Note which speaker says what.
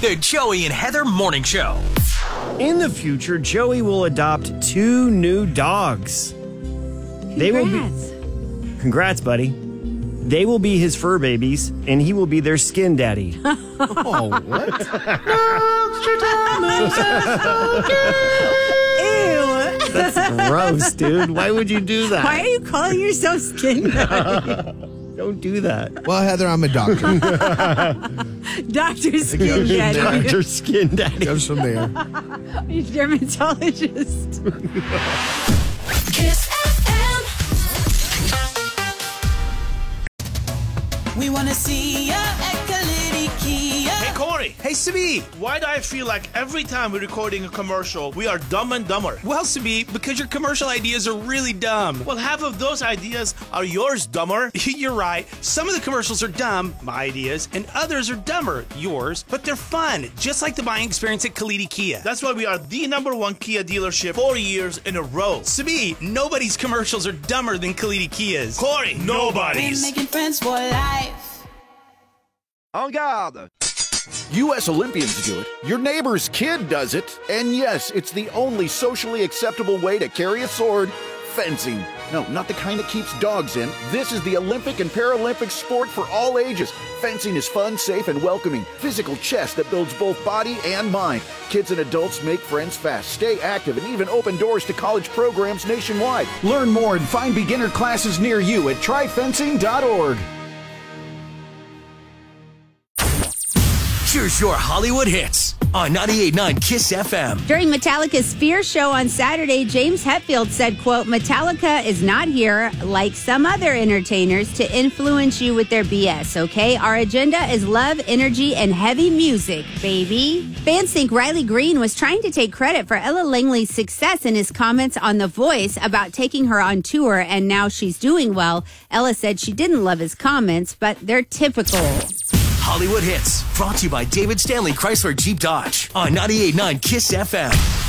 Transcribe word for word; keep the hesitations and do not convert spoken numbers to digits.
Speaker 1: The Joey and Heather Morning Show.
Speaker 2: In the future, Joey will adopt two new dogs.
Speaker 3: Congrats.
Speaker 2: They will be. Congrats, buddy. They will be his fur babies, and he will be their skin daddy.
Speaker 4: Oh, what?
Speaker 3: Ew.
Speaker 2: That's gross, dude. Why would you do that?
Speaker 3: Why are you calling yourself skin daddy?
Speaker 2: Don't do that.
Speaker 4: Well, Heather, I'm a doctor.
Speaker 3: Doctor Skin Daddy.
Speaker 2: Doctor Skin Daddy.
Speaker 4: Goes from there.
Speaker 3: You're a dermatologist.
Speaker 5: Kiss F M. We want to see ya at Kalidi Kia.
Speaker 6: Hey, Corey.
Speaker 7: Hey, Sabi.
Speaker 6: Why do I feel like every time we're recording a commercial, we are dumb and dumber?
Speaker 7: Well, Sabi, because your commercial ideas are really dumb.
Speaker 6: Well, half of those ideas are yours, dumber.
Speaker 7: You're right. Some of the commercials are dumb, my ideas, and others are dumber, yours, but they're fun, just like the buying experience at Kalidi Kia.
Speaker 6: That's why we are the number one Kia dealership four years in a row.
Speaker 7: Sabi, nobody's commercials are dumber than Kalidi Kia's.
Speaker 6: Corey,
Speaker 5: We're
Speaker 6: nobody's.
Speaker 5: making friends for life.
Speaker 8: En garde! U S Olympians do it, your neighbor's kid does it, and yes, it's the only socially acceptable way to carry a sword, fencing. No, not the kind that keeps dogs in. This is the Olympic and Paralympic sport for all ages. Fencing is fun, safe, and welcoming. Physical chess that builds both body and mind. Kids and adults make friends fast, stay active, and even open doors to college programs nationwide. Learn more and find beginner classes near you at try fencing dot org.
Speaker 1: Here's your Hollywood hits on ninety-eight point nine Kiss F M.
Speaker 3: During Metallica's Fear show on Saturday, James Hetfield said, quote, Metallica is not here, like some other entertainers, to influence you with their B S, okay? Our agenda is love, energy, and heavy music, baby. Fans think Riley Green was trying to take credit for Ella Langley's success in his comments on The Voice about taking her on tour, and now she's doing well. Ella said she didn't love his comments, but they're typical.
Speaker 1: Hollywood hits brought to you by David Stanley Chrysler Jeep Dodge on ninety-eight point nine Kiss F M.